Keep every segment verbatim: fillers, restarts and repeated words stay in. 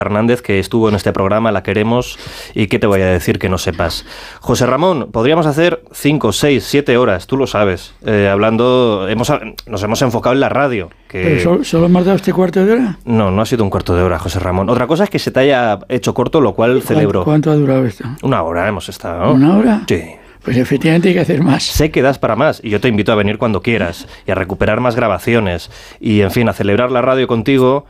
Hernández, que estuvo en este programa, la queremos, y qué te voy a decir que no sepas. José Ramón, podríamos hacer cinco, seis, siete horas, tú lo sabes, eh, hablando, hemos, nos hemos enfocado en la radio. Que... ¿Pero solo, solo hemos dado este cuarto de hora? No, no ha sido un cuarto de hora, José Ramón. Otra cosa es que se te haya hecho corto, lo cual celebro. ¿Cuánto ha durado esto? Una hora hemos estado, ¿no? ¿Una hora? Sí. Pues efectivamente hay que hacer más. Sé que das para más y yo te invito a venir cuando quieras y a recuperar más grabaciones y, en fin, a celebrar la radio contigo,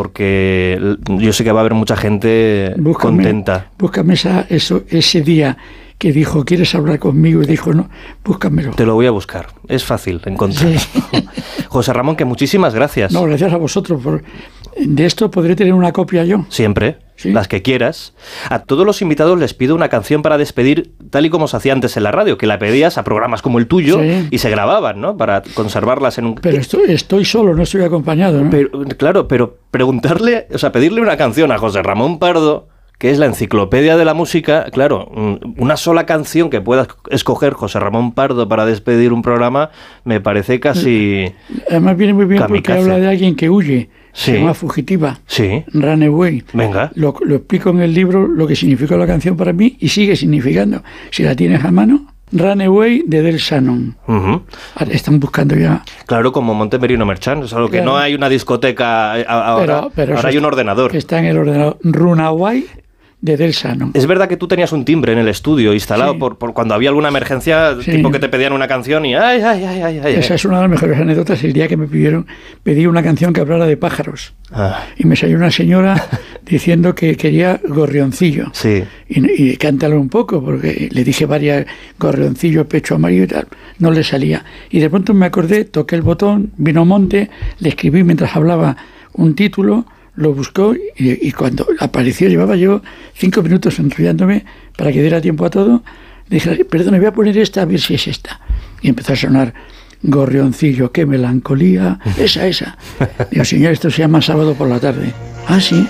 porque yo sé que va a haber mucha gente búscame, contenta. Búscame esa, eso, ese día que dijo, ¿quieres hablar conmigo? Y dijo, no, búscamelo. Te lo voy a buscar, es fácil encontrar. Sí. José Ramón, que muchísimas gracias. No, gracias a vosotros. Por... De esto podré tener una copia yo. Siempre. ¿Sí? Las que quieras. A todos los invitados les pido una canción para despedir, tal y como se hacía antes en la radio, que la pedías a programas como el tuyo, sí, y se grababan, ¿no? Para conservarlas en un... Pero estoy, estoy solo, no estoy acompañado, ¿no? Pero, claro, pero preguntarle, o sea, pedirle una canción a José Ramón Pardo, que es la enciclopedia de la música, claro, una sola canción que puedas escoger José Ramón Pardo para despedir un programa, me parece casi... Además viene muy bien kamikaze, porque habla de alguien que huye. Sí. Se llama Fugitiva. Sí. Runaway. Venga. Lo, lo explico en el libro, lo que significó la canción para mí y sigue significando. Si la tienes a mano, Runaway de Del Shannon. Uh-huh. Están buscando ya. Claro, como Montemerino Merchant. Es algo que claro. No hay una discoteca ahora. Pero, pero ahora hay un ordenador. Que está en el ordenador. Runaway de Del Shannon. Es verdad que tú tenías un timbre en el estudio instalado, sí, por, por cuando había alguna emergencia, sí, tipo que te pedían una canción y ay, ay, ay, ay, ay. Esa es una de las mejores anécdotas. El día que me pidieron, pedí una canción que hablara de pájaros. Ah. Y me salió una señora diciendo que quería Gorrioncillo. Sí. Y, y cántalo un poco, porque le dije varias, Gorrioncillo, pecho amarillo y tal. No le salía. Y de pronto me acordé, toqué el botón, vino Monte, le escribí mientras hablaba un título, lo buscó y, y cuando apareció, llevaba yo cinco minutos enrollándome para que diera tiempo a todo. Dije, perdón, voy a poner esta a ver si es esta. Y empezó a sonar Gorrioncillo, qué melancolía. Esa, esa. Digo, señor, esto se llama Sábado por la tarde. Ah, sí.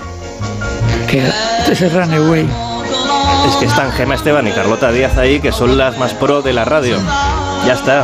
Que este es Runaway. Es que están Gemma Esteban y Carlota Díaz ahí, que son las más pro de la radio. Ya está.